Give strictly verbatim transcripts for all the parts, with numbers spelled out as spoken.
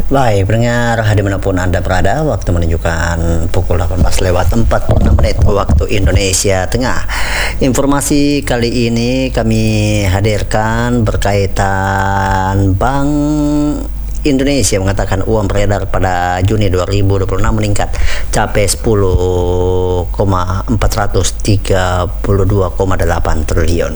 Baik, pendengar dimanapun Anda berada, waktu menunjukkan pukul delapan belas lewat empat puluh enam menit waktu Indonesia Tengah. Informasi kali ini kami hadirkan berkaitan Bank Indonesia mengatakan uang beredar pada Juni dua ribu dua puluh enam meningkat capai sepuluh koma empat tiga dua koma delapan triliun.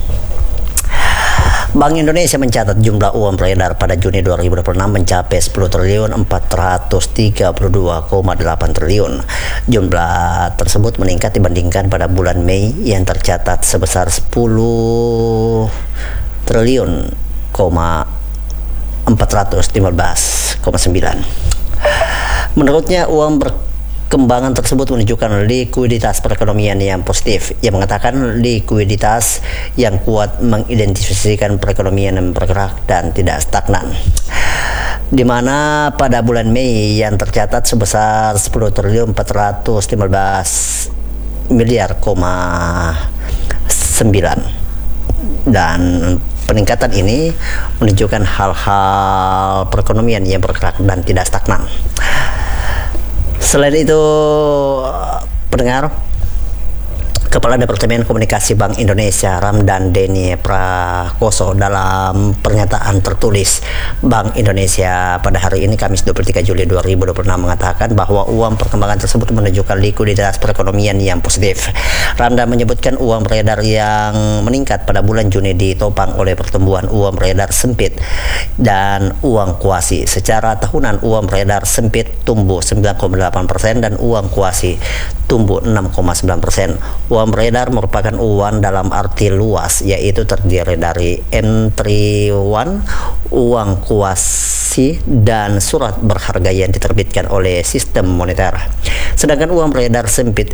Bank Indonesia mencatat jumlah uang beredar pada Juni dua ribu dua puluh enam mencapai sepuluh triliun empat ratus tiga puluh dua koma delapan triliun. Jumlah tersebut meningkat dibandingkan pada bulan Mei yang tercatat sebesar sepuluh triliun empat ratus lima belas koma sembilan. Menurutnya, uang perkembangan tersebut menunjukkan likuiditas perekonomian yang positif. Ia mengatakan likuiditas yang kuat mengidentifikasikan perekonomian yang bergerak dan tidak stagnan, di mana pada bulan Mei yang tercatat sebesar sepuluh triliun empat ratus lima belas miliar sembilan, dan peningkatan ini menunjukkan hal-hal perekonomian yang bergerak dan tidak stagnan. Selain itu, pendengar, Kepala Departemen Komunikasi Bank Indonesia Ramdan Denny Prakoso dalam pernyataan tertulis Bank Indonesia pada hari ini Kamis dua puluh tiga Juli dua ribu dua puluh enam mengatakan bahwa uang perkembangan tersebut menunjukkan likuiditas perekonomian yang positif. Ramdan menyebutkan uang beredar yang meningkat pada bulan Juni ditopang oleh pertumbuhan uang beredar sempit dan uang kuasi. Secara tahunan uang beredar sempit tumbuh sembilan koma delapan persen dan uang kuasi tumbuh enam koma sembilan persen. Uang beredar merupakan uang dalam arti luas, yaitu terdiri dari M tiga, uang kuasi, dan surat berharga yang diterbitkan oleh sistem moneter. Sedangkan uang beredar sempit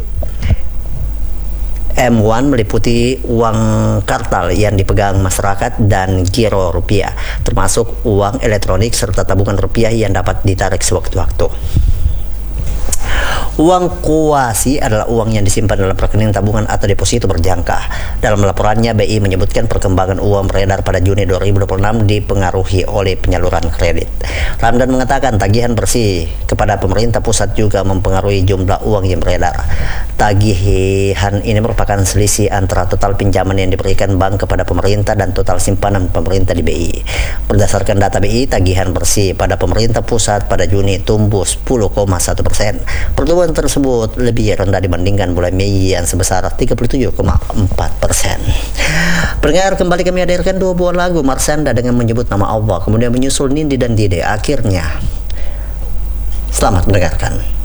M satu meliputi uang kartal yang dipegang masyarakat dan giro rupiah, termasuk uang elektronik serta tabungan rupiah yang dapat ditarik sewaktu-waktu. Uang kuasi adalah uang yang disimpan dalam rekening tabungan atau deposito berjangka. Dalam laporannya, B I menyebutkan perkembangan uang beredar pada Juni dua ribu dua puluh enam dipengaruhi oleh penyaluran kredit. Ramdan mengatakan tagihan bersih kepada pemerintah pusat juga mempengaruhi jumlah uang yang beredar. Tagihan ini merupakan selisih antara total pinjaman yang diberikan bank kepada pemerintah dan total simpanan pemerintah di B I. Berdasarkan data B I, tagihan bersih pada pemerintah pusat pada Juni tumbuh sepuluh koma satu persen. Pertumbuhan tersebut lebih rendah dibandingkan bulan Mei yang sebesar tiga puluh tujuh koma empat persen. Pendengar, kembali kami hadirkan dua buah lagu Marshanda dengan menyebut nama Allah, kemudian menyusul Nindi dan Dide. Akhirnya, selamat mendengarkan.